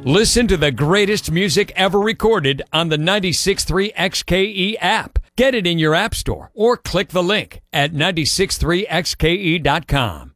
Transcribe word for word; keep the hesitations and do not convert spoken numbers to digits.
Listen to the greatest music ever recorded on the ninety-six point three X K E app. Get it in your app store or click the link at nine six three X K E dot com.